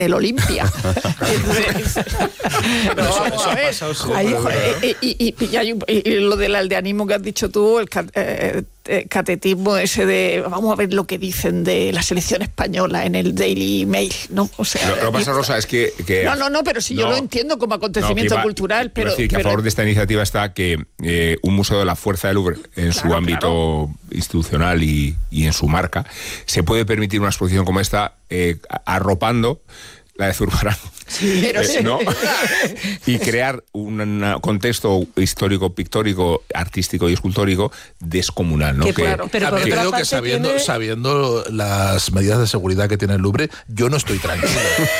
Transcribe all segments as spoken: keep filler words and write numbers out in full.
el Olimpia. Entonces, pero vamos a ver. Ahí, y, y, y, y, hay, y lo del aldeanismo que has dicho tú, el eh, catetismo ese de vamos a ver lo que dicen de la selección española en el Daily Mail, ¿no? O sea, lo, lo que pasa, Rosa, es que, que no, no, no, pero si no, yo lo entiendo como acontecimiento no, iba, cultural, pero decir que pero, a favor de esta iniciativa está que eh, un museo de la fuerza del Louvre, en claro, su ámbito claro. institucional y, y en su marca, se puede permitir una exposición como esta eh, arropando la de Zurbarán. Sí, pero sí. Eh, ¿no? Y crear un contexto histórico, pictórico, artístico y escultórico descomunal, ¿no? Que, que, claro, pero que, creo que sabiendo, tiene... sabiendo las medidas de seguridad que tiene el Louvre, yo no estoy tranquilo.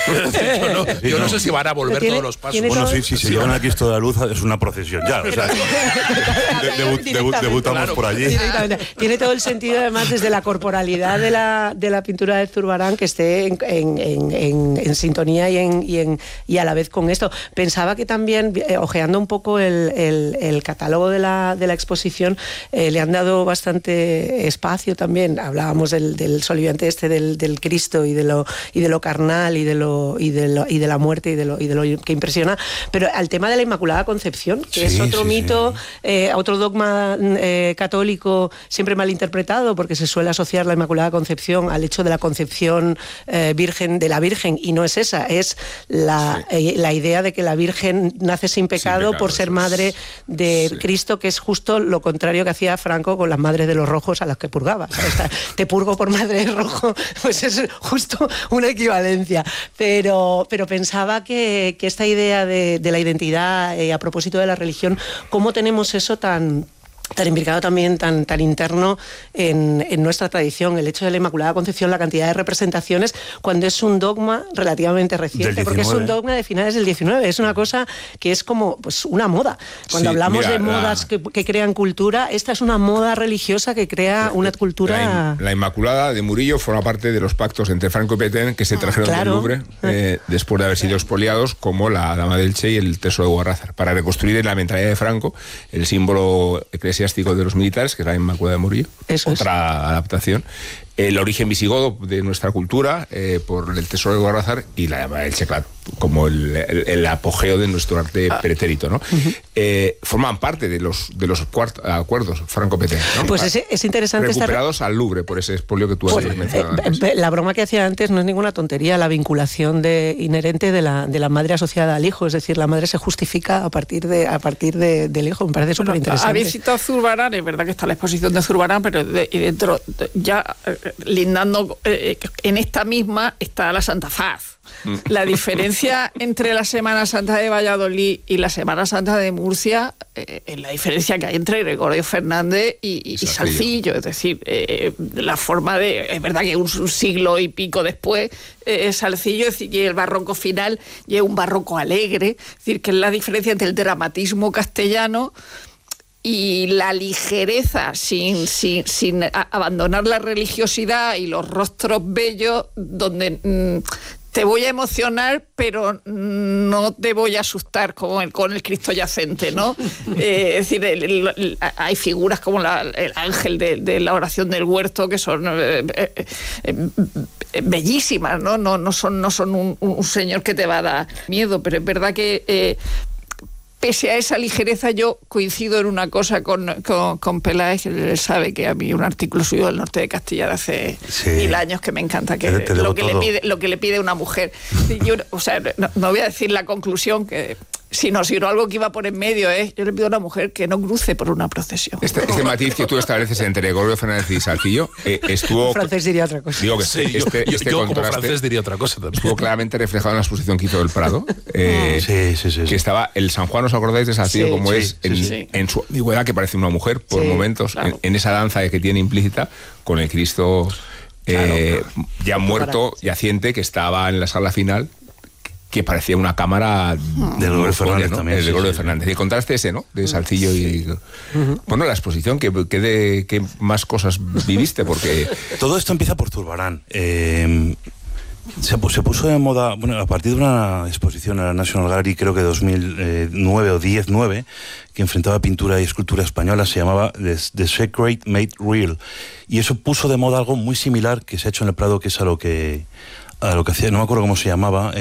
yo no, yo no sé si van a volver tiene, todos los pasos. Bueno, todo... sí, si se sí, llevan aquí esto de la luz, es una procesión ya. O sea, debut, debut, debutamos claro, por allí. Tiene todo el sentido, además, desde la corporalidad de la, de la pintura de Zurbarán, que esté en, en, en, en, en sintonía y en, y en y a la vez con esto. Pensaba que también, eh, ojeando un poco el, el, el catálogo de la, de la exposición, eh, le han dado bastante espacio también. Hablábamos del, del soliviante este del, del Cristo y de lo y de lo carnal y de lo y de lo y de la muerte y de lo y de lo que impresiona, pero al tema de la Inmaculada Concepción, que sí, es otro sí, mito, sí. Eh, otro dogma eh, católico siempre malinterpretado, porque se suele asociar la Inmaculada Concepción al hecho de la concepción eh, virgen de la Virgen, y no es esa, es la, sí. eh, la idea de que la Virgen nace sin pecado, sin pecado por ser madre de sí. Cristo, que es justo lo contrario que hacía Franco con las madres de los rojos a las que purgaba. O sea, te purgo por madre de rojo, pues es justo una equivalencia. Pero, pero pensaba que, que esta idea de, de la identidad, eh, a propósito de la religión, ¿cómo tenemos eso tan... tan implicado también, tan, tan interno en, en nuestra tradición, el hecho de la Inmaculada Concepción, la cantidad de representaciones, cuando es un dogma relativamente reciente, porque es un dogma de finales del diecinueve, es una cosa que es como pues una moda. Cuando sí, hablamos mira, de modas la... que, que crean cultura, esta es una moda religiosa que crea la, una cultura... La, la Inmaculada de Murillo forma parte de los pactos entre Franco y Petén que se trajeron ah, claro. del Louvre eh, después de haber sido expoliados, como la Dama del Che y el Tesoro de Guarrazar, para reconstruir en la mentalidad de Franco el símbolo eclesiástico de los militares, que es la Inmaculada de Murillo. Eso otra es. Adaptación. El origen visigodo de nuestra cultura, eh, por el Tesoro de Guarrazar, y la Dama del Che, claro, como el, el, el apogeo de nuestro arte ah. pretérito, ¿no? Uh-huh. Eh, forman parte de los de los cuart- acuerdos Franco-Petén, ¿no? Pues es, es interesante recuperados estar... al Louvre por ese expolio que tú pues, has mencionado eh, antes. La broma que hacía antes no es ninguna tontería, la vinculación de, inherente de la, de la madre asociada al hijo, es decir, la madre se justifica a partir de a partir de, del hijo, me parece súper interesante. Habéis citado Zurbarán, es verdad que está la exposición de Zurbarán, pero de, y dentro, de, ya eh, lindando eh, en esta misma está la Santa Faz. La diferencia entre la Semana Santa de Valladolid y la Semana Santa de Murcia eh, es la diferencia que hay entre Gregorio Fernández y, y, y Salcillo. Es decir, eh, la forma de... Es verdad que un, un siglo y pico después eh, Salcillo, es decir, que el barroco final y es un barroco alegre. Es decir, que es la diferencia entre el dramatismo castellano y la ligereza, sin, sin, sin abandonar la religiosidad y los rostros bellos, donde... Mmm, te voy a emocionar, pero no te voy a asustar como el, con el Cristo yacente, ¿no? Eh, es decir, el, el, el, hay figuras como la, el ángel de, de la oración del huerto que son eh, eh, eh, bellísimas, ¿no? No, no son, no son un, un señor que te va a dar miedo, pero es verdad que... Eh, pese a esa ligereza, yo coincido en una cosa con, con, con Peláez, que él sabe que a mí un artículo suyo del norte de Castilla de hace sí. mil años que me encanta, que te, te lo, que le pide, lo que le pide una mujer. Yo, o sea, no, no voy a decir la conclusión, que sino, sino algo que iba por en medio, ¿eh? Yo le pido a una mujer que no cruce por una procesión. Este, este matiz que tú estableces entre Gregorio Fernández y Salcillo eh, estuvo... Un francés diría otra cosa. Digo que sí, este, yo, este yo contraste como francés diría otra cosa también. Estuvo claramente reflejado en la exposición que hizo del Prado. Eh, sí, sí, sí, sí. Que estaba el San Juan, ¿os acordáis de Salcillo? Sí, como sí, es sí, en, sí. en su ambigüedad, que parece una mujer por sí, momentos, claro. en, en esa danza que tiene implícita con el Cristo eh, claro, claro. ya muerto, yaciente, que estaba en la sala final, que parecía una cámara de Gregorio Fernández, ¿no? también. El de Gregorio sí, Fernández. sí. Y contraste ese, ¿no? De Salcillo y... Uh-huh. Bueno, la exposición, ¿qué, qué, de, ¿qué más cosas viviste? Porque... Todo esto empieza por Zurbarán. Eh, se, se puso de moda, bueno, a partir de una exposición en la National Gallery, creo que dos mil nueve o diez nueve, que enfrentaba pintura y escultura española, se llamaba The, The Sacred Made Real. Y eso puso de moda algo muy similar que se ha hecho en el Prado, que es a lo que... a lo que hacía, no me acuerdo cómo se llamaba,